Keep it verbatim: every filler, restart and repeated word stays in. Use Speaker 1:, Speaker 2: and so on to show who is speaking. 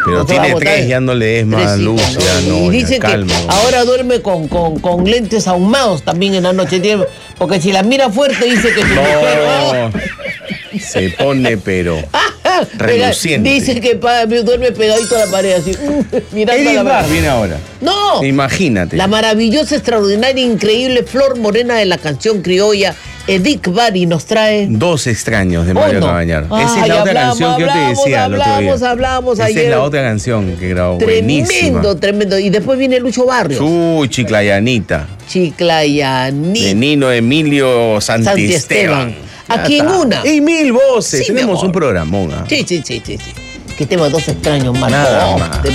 Speaker 1: Pero
Speaker 2: No te va a
Speaker 1: tiene
Speaker 2: botar.
Speaker 1: tres, ya no le des más
Speaker 2: Tres
Speaker 1: luz,
Speaker 2: hijos,
Speaker 1: ya
Speaker 2: ¿no?
Speaker 1: no.
Speaker 2: Y
Speaker 1: ya
Speaker 2: dice que
Speaker 1: calma.
Speaker 2: ahora duerme con, con, con lentes ahumados también en la noche. Tiene- Porque si la mira fuerte dice que su mujer... ¡oh!
Speaker 1: No, se pone pero
Speaker 2: Pega-
Speaker 1: reluciente.
Speaker 2: Dice que pa- duerme pegadito a la pared, así, mirando a
Speaker 1: Edith
Speaker 2: la
Speaker 1: Bach
Speaker 2: pared.
Speaker 1: viene ahora.
Speaker 2: ¡No!
Speaker 1: Imagínate.
Speaker 2: La maravillosa, extraordinaria, increíble flor morena de la canción criolla, Edith Bari, nos trae...
Speaker 1: Dos extraños de Mario
Speaker 2: Oh, no.
Speaker 1: Cabañar. Esa es
Speaker 2: Ay,
Speaker 1: la otra
Speaker 2: hablamos,
Speaker 1: canción que yo te
Speaker 2: hablamos,
Speaker 1: decía el otro
Speaker 2: hablamos,
Speaker 1: día.
Speaker 2: hablamos
Speaker 1: Esa
Speaker 2: ayer.
Speaker 1: es la otra canción que grabó. Buenísima.
Speaker 2: Tremendo, tremendo. Y después viene Lucho Barrios.
Speaker 1: Uy, Chiclayanita.
Speaker 2: Chiclayaní.
Speaker 1: De Nino Emilio Santisteban.
Speaker 2: Santisteban. Aquí en una.
Speaker 1: Y mil voces.
Speaker 2: Sí, mi
Speaker 1: Tenemos
Speaker 2: amor.
Speaker 1: un programón. ¿ah?
Speaker 2: Sí, sí, sí, sí, sí. Que tenemos dos extraños, Marco.
Speaker 1: Nada más.